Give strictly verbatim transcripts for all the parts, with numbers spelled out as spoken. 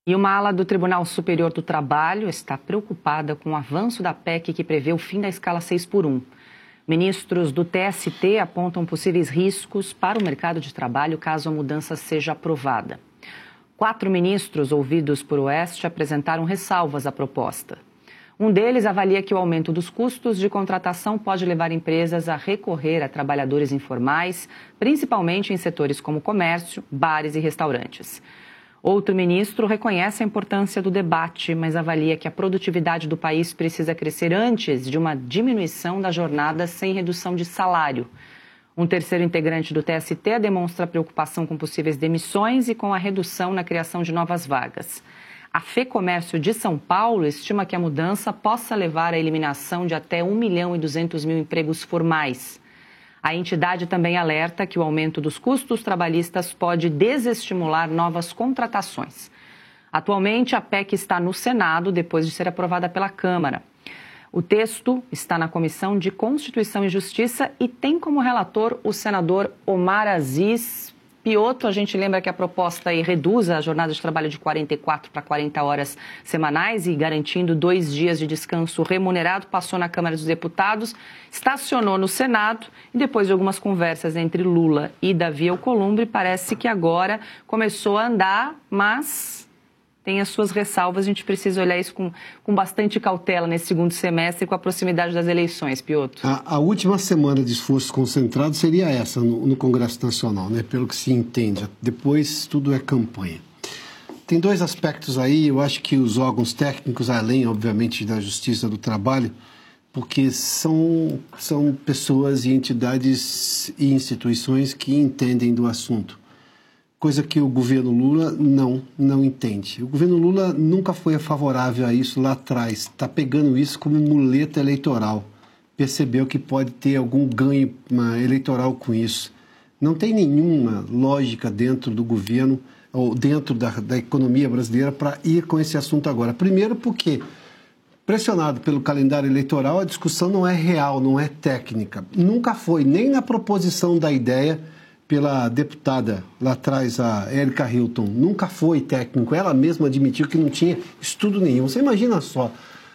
E uma ala do Tribunal Superior do Trabalho está preocupada com o avanço da P E C que prevê o fim da escala seis por um. Ministros do T S T apontam possíveis riscos para o mercado de trabalho caso a mudança seja aprovada. Quatro ministros ouvidos por Oeste apresentaram ressalvas à proposta. Um deles avalia que o aumento dos custos de contratação pode levar empresas a recorrer a trabalhadores informais, principalmente em setores como comércio, bares e restaurantes. Outro ministro reconhece a importância do debate, mas avalia que a produtividade do país precisa crescer antes de uma diminuição da jornada sem redução de salário. Um terceiro integrante do T S T demonstra preocupação com possíveis demissões e com a redução na criação de novas vagas. A FEComércio de São Paulo estima que a mudança possa levar à eliminação de até um milhão e duzentos mil empregos formais. A entidade também alerta que o aumento dos custos trabalhistas pode desestimular novas contratações. Atualmente, a P E C está no Senado depois de ser aprovada pela Câmara. O texto está na Comissão de Constituição e Justiça e tem como relator o senador Omar Aziz. Piotto, a gente lembra que a proposta aí reduz a jornada de trabalho de quarenta e quatro para quarenta horas semanais e garantindo dois dias de descanso remunerado, passou na Câmara dos Deputados, estacionou no Senado e depois de algumas conversas entre Lula e Davi Alcolumbre, parece que agora começou a andar, mas tem as suas ressalvas, a gente precisa olhar isso com, com bastante cautela nesse segundo semestre com a proximidade das eleições, Piotto. A, a última semana de esforço concentrado seria essa no, no Congresso Nacional, né? Pelo que se entende. Depois tudo é campanha. Tem dois aspectos aí, eu acho que os órgãos técnicos, além, obviamente, da Justiça do Trabalho, porque são, são pessoas e entidades e instituições que entendem do assunto. Coisa que o governo Lula não, não entende. O governo Lula nunca foi favorável a isso lá atrás. Está pegando isso como muleta eleitoral. Percebeu que pode ter algum ganho eleitoral com isso. Não tem nenhuma lógica dentro do governo ou dentro da, da economia brasileira para ir com esse assunto agora. Primeiro porque, pressionado pelo calendário eleitoral, a discussão não é real, não é técnica. Nunca foi, nem na proposição da ideia pela deputada lá atrás, a Érica Hilton, nunca foi técnico. Ela mesma admitiu que não tinha estudo nenhum. Você imagina só,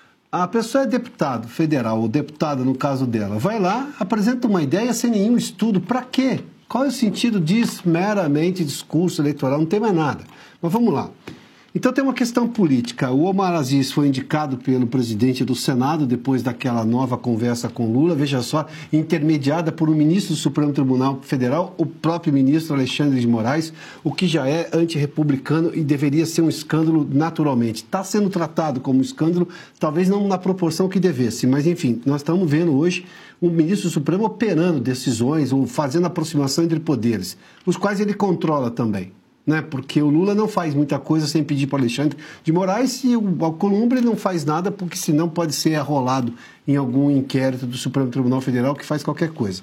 a pessoa é deputado federal, ou deputada no caso dela, vai lá, apresenta uma ideia sem nenhum estudo. Para quê? Qual é o sentido disso? Meramente discurso eleitoral, não tem mais nada. Mas vamos lá. Então tem uma questão política. O Omar Aziz foi indicado pelo presidente do Senado depois daquela nova conversa com Lula, veja só, intermediada por um ministro do Supremo Tribunal Federal, o próprio ministro Alexandre de Moraes, o que já é antirrepublicano e deveria ser um escândalo naturalmente. Está sendo tratado como escândalo, talvez não na proporção que devesse, mas enfim, nós estamos vendo hoje um ministro do Supremo operando decisões ou fazendo aproximação entre poderes, os quais ele controla também. Né? Porque o Lula não faz muita coisa sem pedir para o Alexandre de Moraes e o Alcolumbre não faz nada porque senão pode ser arrolado em algum inquérito do Supremo Tribunal Federal que faz qualquer coisa.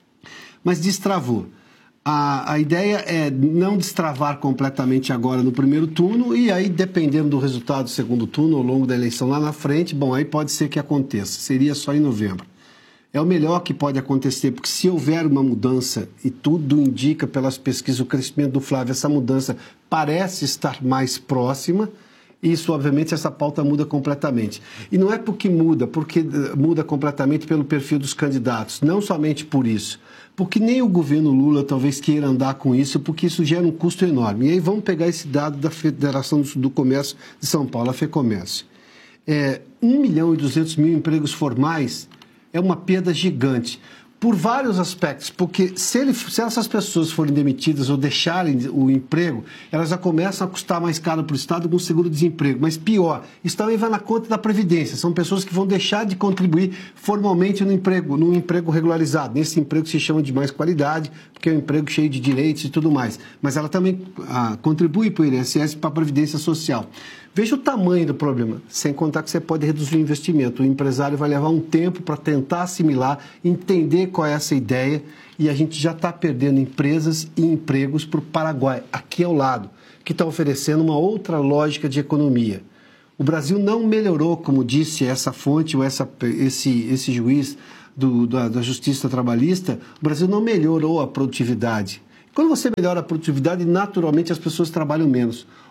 Mas destravou. A, a ideia é não destravar completamente agora no primeiro turno e aí, dependendo do resultado do segundo turno, ao longo da eleição lá na frente, bom, aí pode ser que aconteça. Seria só em novembro. É o melhor que pode acontecer, porque se houver uma mudança, e tudo indica pelas pesquisas, o crescimento do Flávio, essa mudança parece estar mais próxima, isso, obviamente, essa pauta muda completamente. E não é porque muda, porque muda completamente pelo perfil dos candidatos, não somente por isso, porque nem o governo Lula talvez queira andar com isso, porque isso gera um custo enorme. E aí vamos pegar esse dado da Federação do Comércio de São Paulo, a FEComércio. É, um milhão e duzentos mil empregos formais é uma perda gigante, por vários aspectos, porque se, ele, se essas pessoas forem demitidas ou deixarem o emprego, elas já começam a custar mais caro para o Estado com o seguro-desemprego. Mas pior, isso também vai na conta da Previdência. São pessoas que vão deixar de contribuir formalmente no emprego, no emprego regularizado. Nesse emprego se chama de mais qualidade, porque é um emprego cheio de direitos e tudo mais. Mas ela também ah, contribui para o I N S S e para a Previdência Social. Veja o tamanho do problema, sem contar que você pode reduzir o investimento. O empresário vai levar um tempo para tentar assimilar, entender qual é essa ideia e a gente já está perdendo empresas e empregos para o Paraguai, aqui ao lado, que está oferecendo uma outra lógica de economia. O Brasil não melhorou, como disse essa fonte ou essa, esse, esse juiz do, da, da Justiça Trabalhista, o Brasil não melhorou a produtividade. Quando você melhora a produtividade, naturalmente as pessoas trabalham menos.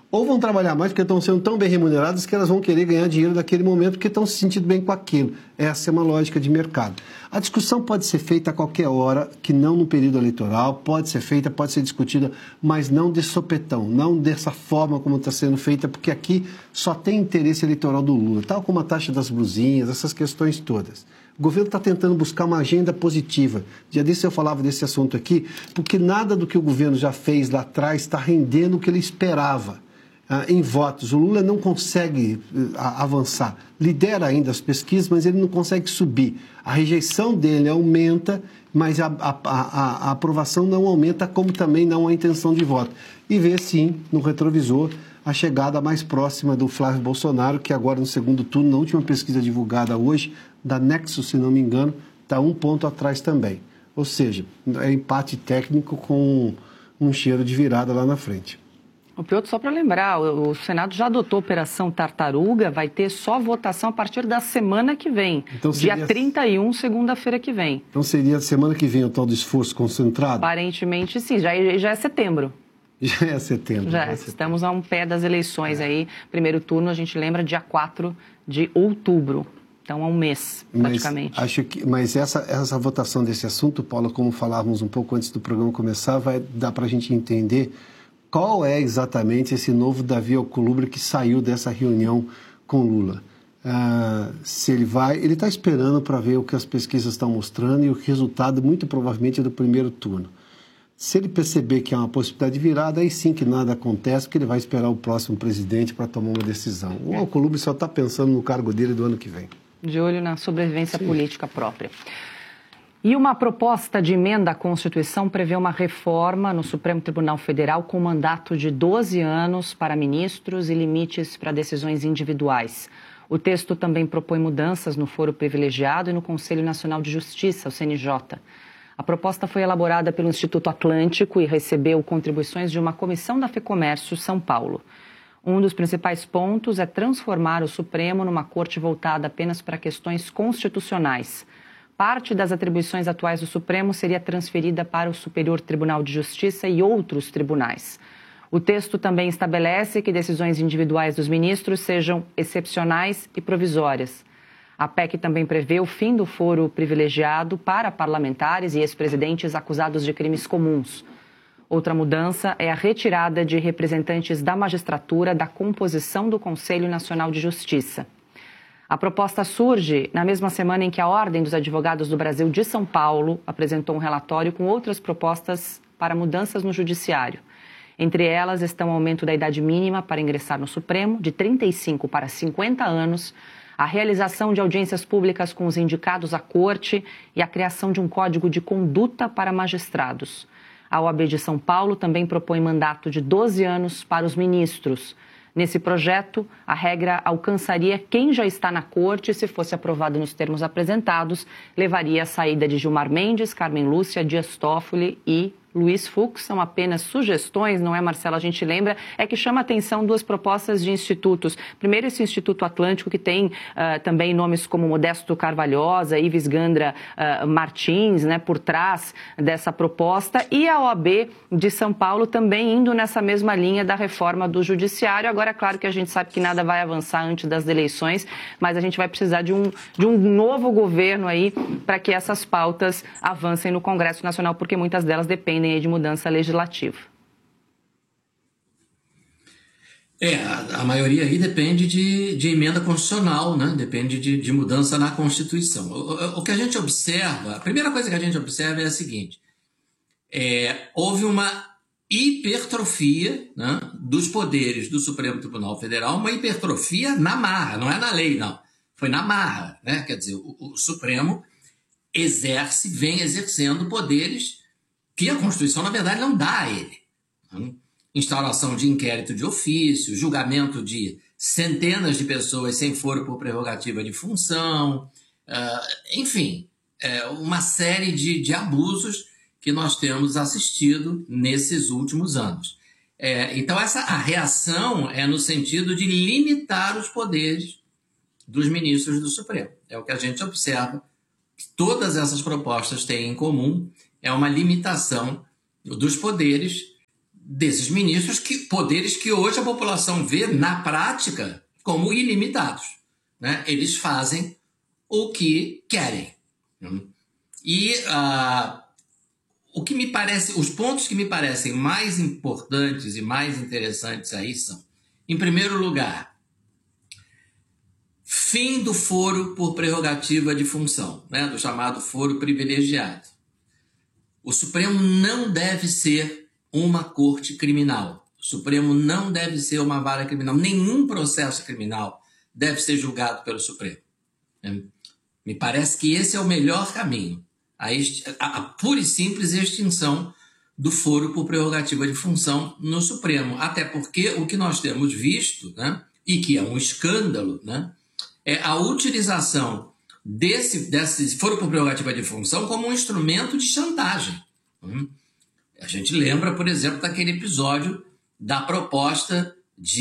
ou vão trabalhar mais porque estão sendo tão bem remuneradas que elas vão querer ganhar dinheiro naquele momento porque estão se sentindo bem com aquilo. Essa é uma lógica de mercado. A discussão pode ser feita a qualquer hora, que não no período eleitoral, pode ser feita, pode ser discutida, mas não de sopetão, não dessa forma como está sendo feita, porque aqui só tem interesse eleitoral do Lula, tal como a taxa das blusinhas, essas questões todas. O governo está tentando buscar uma agenda positiva. Dia desse eu falava desse assunto aqui, porque nada do que o governo já fez lá atrás está rendendo o que ele esperava. Ah, em votos. O Lula não consegue ah, avançar. Lidera ainda as pesquisas, mas ele não consegue subir. A rejeição dele aumenta, mas a, a, a, a aprovação não aumenta, como também não a intenção de voto. E vê, sim, no retrovisor, a chegada mais próxima do Flávio Bolsonaro, que agora no segundo turno, na última pesquisa divulgada hoje, da Nexo, se não me engano, está um ponto atrás também. Ou seja, é empate técnico com um cheiro de virada lá na frente. O Piotr, só para lembrar, o Senado já adotou a Operação Tartaruga, vai ter só votação a partir da semana que vem, então seria... dia trinta e um, segunda-feira que vem. Então seria semana que vem o tal do esforço concentrado? Aparentemente sim, já, já é setembro. Já é setembro. Já, já é estamos setembro. a um pé das eleições é. aí, primeiro turno a gente lembra dia quatro de outubro. Então, há um mês, praticamente. Mas, acho que, mas essa, essa votação desse assunto, Paula, como falávamos um pouco antes do programa começar, vai dar para a gente entender qual é exatamente esse novo Davi Alcolumbre que saiu dessa reunião com Lula. Ah, se ele vai, ele está esperando para ver o que as pesquisas estão mostrando e o resultado, muito provavelmente, é do primeiro turno. Se ele perceber que há uma possibilidade de virada, aí sim que nada acontece, porque ele vai esperar o próximo presidente para tomar uma decisão. O Alcolumbre só está pensando no cargo dele do ano que vem. De olho na sobrevivência sim. política própria. E uma proposta de emenda à Constituição prevê uma reforma no Supremo Tribunal Federal com mandato de doze anos para ministros e limites para decisões individuais. O texto também propõe mudanças no foro privilegiado e no Conselho Nacional de Justiça, o C N J. A proposta foi elaborada pelo Instituto Atlântico e recebeu contribuições de uma comissão da FEComércio São Paulo. Um dos principais pontos é transformar o Supremo numa corte voltada apenas para questões constitucionais. Parte das atribuições atuais do Supremo seria transferida para o Superior Tribunal de Justiça e outros tribunais. O texto também estabelece que decisões individuais dos ministros sejam excepcionais e provisórias. A P E C também prevê o fim do foro privilegiado para parlamentares e ex-presidentes acusados de crimes comuns. Outra mudança é a retirada de representantes da magistratura da composição do Conselho Nacional de Justiça. A proposta surge na mesma semana em que a Ordem dos Advogados do Brasil de São Paulo apresentou um relatório com outras propostas para mudanças no Judiciário. Entre elas estão o aumento da idade mínima para ingressar no Supremo, de trinta e cinco para cinquenta anos, a realização de audiências públicas com os indicados à Corte e a criação de um código de conduta para magistrados. A O A B de São Paulo também propõe mandato de doze anos para os ministros. Nesse projeto, a regra alcançaria quem já está na corte e, se fosse aprovado nos termos apresentados, levaria à saída de Gilmar Mendes, Carmen Lúcia, Dias Toffoli e Luiz Fux. São apenas sugestões, não é, Marcela? A gente lembra, é que chama a atenção duas propostas de institutos. Primeiro, esse Instituto Atlântico, que tem uh, também nomes como Modesto Carvalhosa, Ives Gandra uh, Martins, né, por trás dessa proposta, e a O A B de São Paulo também indo nessa mesma linha da reforma do Judiciário. Agora, é claro que a gente sabe que nada vai avançar antes das eleições, mas a gente vai precisar de um, de um novo governo aí para que essas pautas avancem no Congresso Nacional, porque muitas delas dependem de mudança legislativa. É, a, a maioria aí depende de, de emenda constitucional, né? Depende de, de mudança na Constituição. O, o, o que a gente observa, a primeira coisa que a gente observa é a seguinte, é, houve uma hipertrofia, né, dos poderes do Supremo Tribunal Federal, uma hipertrofia na marra, não é na lei, não. Foi na marra, né? Quer dizer, o, o Supremo exerce, vem exercendo poderes que a Constituição, na verdade, não dá a ele. Instauração de inquérito de ofício, julgamento de centenas de pessoas sem foro por prerrogativa de função, uh, enfim, é uma série de, de abusos que nós temos assistido nesses últimos anos. É, então, essa, a reação é no sentido de limitar os poderes dos ministros do Supremo. É o que a gente observa. Todas essas propostas têm em comum é uma limitação dos poderes desses ministros, que, poderes que hoje a população vê, na prática, como ilimitados, né? Eles fazem o que querem. E uh, o que me parece, os pontos que me parecem mais importantes e mais interessantes aí são, em primeiro lugar, fim do foro por prerrogativa de função, né? Do chamado foro privilegiado. O Supremo não deve ser uma corte criminal. O Supremo não deve ser uma vara criminal. Nenhum processo criminal deve ser julgado pelo Supremo. Me parece que esse é o melhor caminho. A, esti- a, a pura e simples extinção do foro por prerrogativa de função no Supremo. Até porque o que nós temos visto, né, e que é um escândalo, né, é a utilização desse, desse foro por prerrogativa de função como um instrumento de chantagem. Hum? A gente lembra, por exemplo, daquele episódio da proposta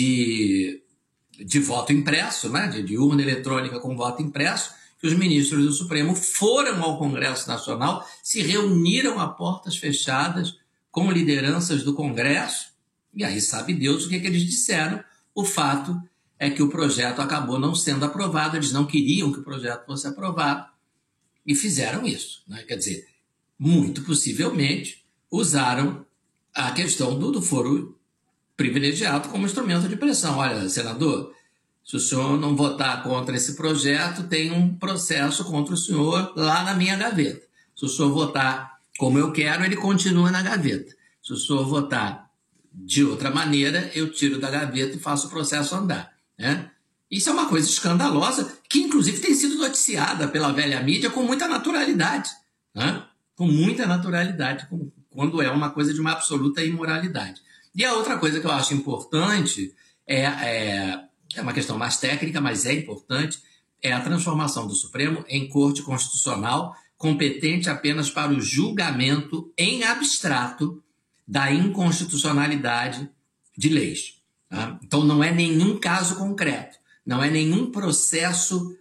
de, de voto impresso, né, de, de urna eletrônica com voto impresso, que os ministros do Supremo foram ao Congresso Nacional, se reuniram a portas fechadas com lideranças do Congresso, e aí sabe Deus o que, é que eles disseram. O fato é que o projeto acabou não sendo aprovado, eles não queriam que o projeto fosse aprovado, e fizeram isso, né? Quer dizer, muito possivelmente usaram a questão do, do foro privilegiado como instrumento de pressão. Olha, senador, se o senhor não votar contra esse projeto, tem um processo contra o senhor lá na minha gaveta. Se o senhor votar como eu quero, ele continua na gaveta. Se o senhor votar de outra maneira, eu tiro da gaveta e faço o processo andar, né? Isso é uma coisa escandalosa, que inclusive tem sido noticiada pela velha mídia com muita naturalidade, né? Com muita naturalidade, quando é uma coisa de uma absoluta imoralidade. E a outra coisa que eu acho importante é... é É uma questão mais técnica, mas é importante, é a transformação do Supremo em corte constitucional competente apenas para o julgamento em abstrato da inconstitucionalidade de leis. Tá? Então, não é nenhum caso concreto, não é nenhum processo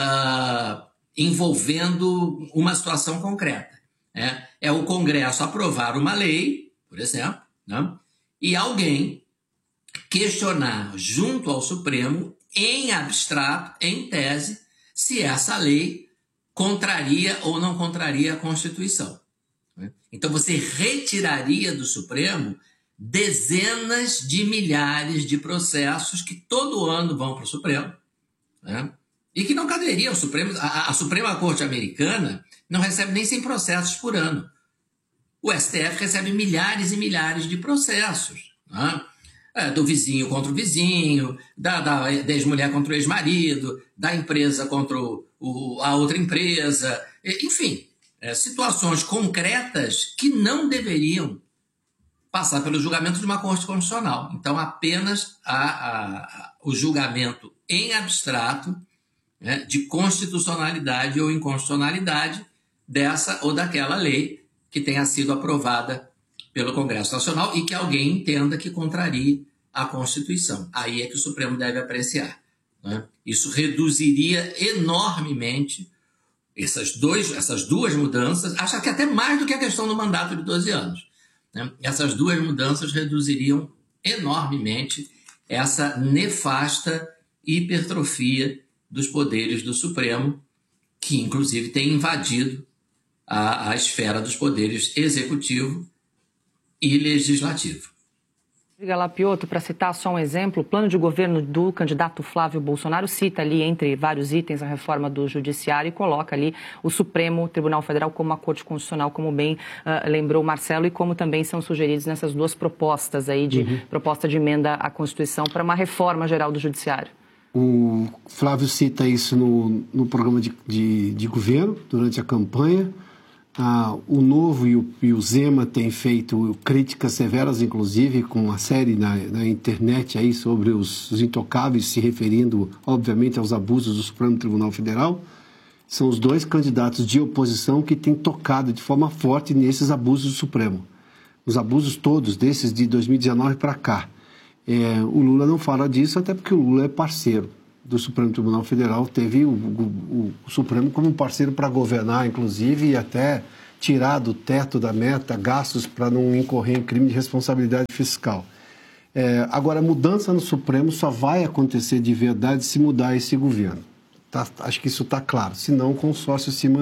uh, envolvendo uma situação concreta. Né? É o Congresso aprovar uma lei, por exemplo, né? E alguém questionar junto ao Supremo, em abstrato, em tese, se essa lei contraria ou não contraria a Constituição. Então você retiraria do Supremo dezenas de milhares de processos que todo ano vão para o Supremo, né? E que não caberia ao Supremo. A, a Suprema Corte Americana não recebe nem cem processos por ano. O S T F recebe milhares e milhares de processos, né? É, do vizinho contra o vizinho, da, da, da ex-mulher contra o ex-marido, da empresa contra o, o, a outra empresa, enfim, é, situações concretas que não deveriam passar pelo julgamento de uma Corte Constitucional. Então, apenas a, a, a, o julgamento em abstrato, né, de constitucionalidade ou inconstitucionalidade dessa ou daquela lei que tenha sido aprovada pelo Congresso Nacional e que alguém entenda que contrarie a Constituição. Aí é que o Supremo deve apreciar, né? Isso reduziria enormemente essas, dois, essas duas mudanças, acho que até mais do que a questão do mandato de doze anos. Né? Essas duas mudanças reduziriam enormemente essa nefasta hipertrofia dos poderes do Supremo, que inclusive tem invadido a, a esfera dos poderes executivo e legislativo. Diga lá, Piotr, para citar só um exemplo, o plano de governo do candidato Flávio Bolsonaro cita ali, entre vários itens, a reforma do judiciário e coloca ali o Supremo Tribunal Federal como a Corte Constitucional, como bem uh, lembrou o Marcelo, e como também são sugeridos nessas duas propostas aí, de uhum. proposta de emenda à Constituição para uma reforma geral do judiciário. O Flávio cita isso no, no programa de, de, de governo, durante a campanha. Ah, o Novo e o, e o Zema têm feito críticas severas, inclusive, com uma série na, na internet aí sobre os, os intocáveis, se referindo, obviamente, aos abusos do Supremo Tribunal Federal. São os dois candidatos de oposição que têm tocado de forma forte nesses abusos do Supremo. Os abusos todos, desses de dois mil e dezenove para cá. É, o Lula não fala disso, até porque o Lula é parceiro do Supremo Tribunal Federal, teve o, o, o Supremo como um parceiro para governar, inclusive, e até tirar do teto da meta gastos para não incorrer em crime de responsabilidade fiscal. É, agora, a mudança no Supremo só vai acontecer de verdade se mudar esse governo. Tá? Acho que isso está claro, senão o consórcio se mantém.